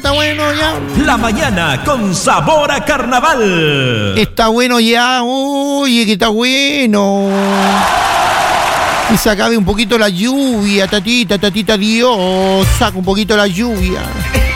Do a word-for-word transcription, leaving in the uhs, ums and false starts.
Está bueno ya. La mañana con sabor a carnaval. Está bueno ya. Oye, que está bueno. Que se acabe un poquito la lluvia, tatita, tatita Dios. Saca un poquito la lluvia.